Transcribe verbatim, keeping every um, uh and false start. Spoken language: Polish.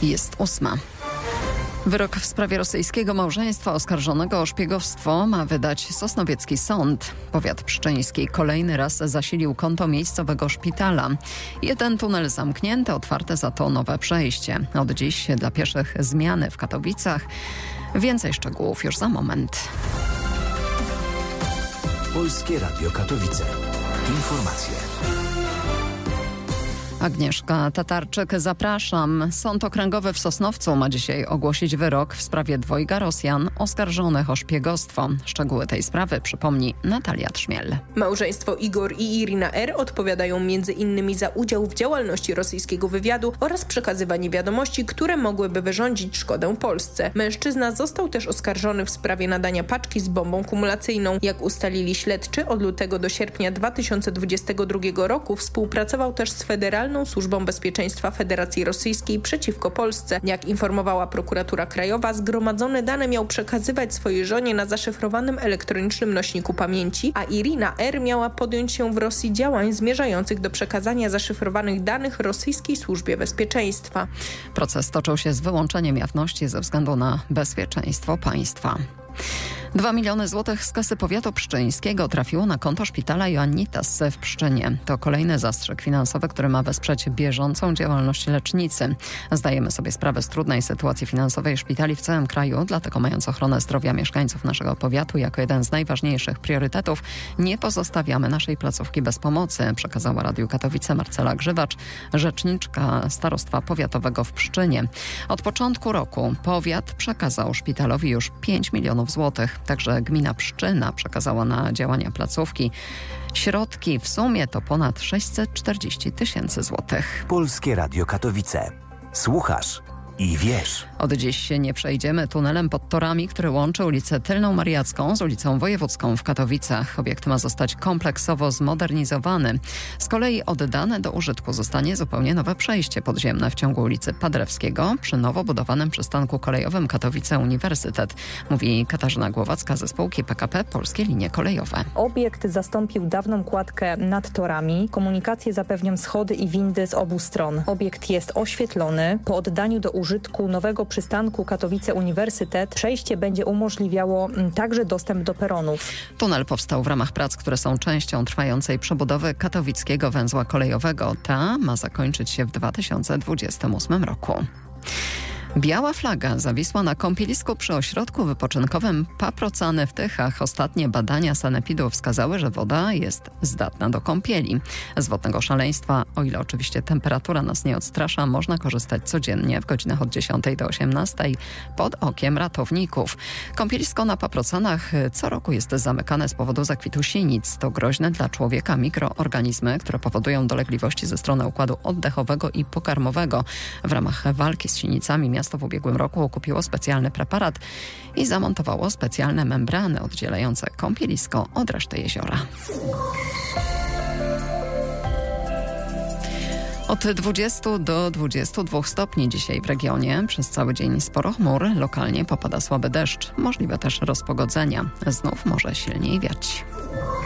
Jest ósma. Wyrok w sprawie rosyjskiego małżeństwa oskarżonego o szpiegostwo ma wydać sosnowiecki sąd. Powiat pszczyński kolejny raz zasilił konto miejscowego szpitala. Jeden tunel zamknięty, otwarte za to nowe przejście. Od dziś dla pieszych zmiany w Katowicach. Więcej szczegółów już za moment. Polskie Radio Katowice. Informacje. Agnieszka Tatarczyk, zapraszam. Sąd Okręgowy w Sosnowcu ma dzisiaj ogłosić wyrok w sprawie dwojga Rosjan oskarżonych o szpiegostwo. Szczegóły tej sprawy przypomni Natalia Trzmiel. Małżeństwo Igor i Irina R. odpowiadają między innymi za udział w działalności rosyjskiego wywiadu oraz przekazywanie wiadomości, które mogłyby wyrządzić szkodę Polsce. Mężczyzna został też oskarżony w sprawie nadania paczki z bombą kumulacyjną. Jak ustalili śledczy, od lutego do sierpnia dwa tysiące dwudziestego drugiego roku współpracował też z Federalną Służbą Bezpieczeństwa Federacji Rosyjskiej przeciwko Polsce. Jak informowała prokuratura krajowa, zgromadzone dane miał przekazywać swojej żonie na zaszyfrowanym elektronicznym nośniku pamięci, a Irina R. miała podjąć się w Rosji działań zmierzających do przekazania zaszyfrowanych danych rosyjskiej służbie bezpieczeństwa. Proces toczył się z wyłączeniem jawności ze względu na bezpieczeństwo państwa. Dwa miliony złotych z kasy powiatu pszczyńskiego trafiło na konto szpitala Ioannitas w Pszczynie. To kolejny zastrzyk finansowy, który ma wesprzeć bieżącą działalność lecznicy. Zdajemy sobie sprawę z trudnej sytuacji finansowej szpitali w całym kraju, dlatego mając ochronę zdrowia mieszkańców naszego powiatu jako jeden z najważniejszych priorytetów, nie pozostawiamy naszej placówki bez pomocy, przekazała Radiu Katowice Marcela Grzywacz, rzeczniczka Starostwa Powiatowego w Pszczynie. Od początku roku powiat przekazał szpitalowi już pięć milionów złotych. Także gmina Pszczyna przekazała na działania placówki środki. W sumie to ponad sześćset czterdzieści tysięcy złotych. Polskie Radio Katowice. Słuchasz i wiesz. Od dziś nie przejdziemy tunelem pod torami, który łączy ulicę Tylną Mariacką z ulicą Wojewódzką w Katowicach. Obiekt ma zostać kompleksowo zmodernizowany. Z kolei oddane do użytku zostanie zupełnie nowe przejście podziemne w ciągu ulicy Padrewskiego przy nowo budowanym przystanku kolejowym Katowice Uniwersytet, mówi Katarzyna Głowacka ze spółki P K P Polskie Linie Kolejowe. Obiekt zastąpił dawną kładkę nad torami. Komunikację zapewnią schody i windy z obu stron. Obiekt jest oświetlony. Po oddaniu do użytku nowego przystanku Katowice Uniwersytet przejście będzie umożliwiało także dostęp do peronów. Tunel powstał w ramach prac, które są częścią trwającej przebudowy katowickiego węzła kolejowego. Ta ma zakończyć się w dwa tysiące dwudziestym ósmym roku. Biała flaga zawisła na kąpielisku przy ośrodku wypoczynkowym Paprocany w Tychach. Ostatnie badania sanepidu wskazały, że woda jest zdatna do kąpieli. Z wodnego szaleństwa, o ile oczywiście temperatura nas nie odstrasza, można korzystać codziennie w godzinach od dziesiątej do osiemnastej pod okiem ratowników. Kąpielisko na Paprocanach co roku jest zamykane z powodu zakwitu sinic. To groźne dla człowieka mikroorganizmy, które powodują dolegliwości ze strony układu oddechowego i pokarmowego. W ramach walki z sinicami miasto w ubiegłym roku kupiło specjalny preparat i zamontowało specjalne membrany oddzielające kąpielisko od reszty jeziora. Od dwudziestu do dwudziestu dwóch stopni dzisiaj w regionie. Przez cały dzień sporo chmur, lokalnie popada słaby deszcz. Możliwe też rozpogodzenia. Znów może silniej wiać.